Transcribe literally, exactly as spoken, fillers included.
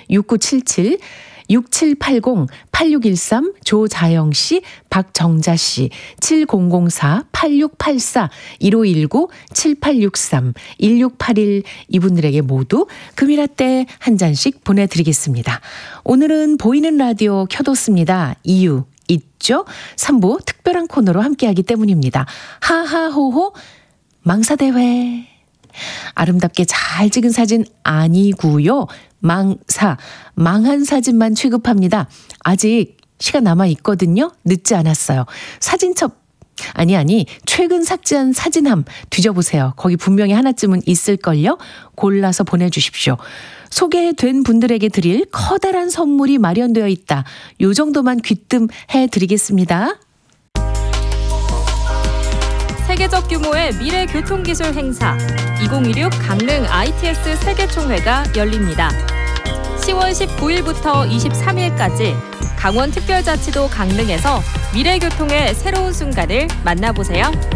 육구칠칠 육칠팔공 팔육일삼 조자영씨, 박정자씨, 칠공공사 팔육팔사 일오일구 칠팔육삼 일육팔일 이분들에게 모두 금이라떼 한 잔씩 보내드리겠습니다. 오늘은 보이는 라디오 켜뒀습니다. 이유 있죠? 삼 부 특별한 코너로 함께하기 때문입니다. 하하호호 망사대회. 아름답게 잘 찍은 사진 아니고요. 망사, 망한 사진만 취급합니다. 아직 시간 남아 있거든요. 늦지 않았어요. 사진첩, 아니 아니 최근 삭제한 사진함 뒤져보세요. 거기 분명히 하나쯤은 있을걸요. 골라서 보내주십시오. 소개된 분들에게 드릴 커다란 선물이 마련되어 있다. 요 정도만 귀뜸해드리겠습니다. 세계적 규모의 미래 교통기술 행사 이천이십육 강릉 아이티에스 세계총회가 열립니다. 시월 십구일부터 이십삼일까지 강원특별자치도 강릉에서 미래 교통의 새로운 순간을 만나보세요.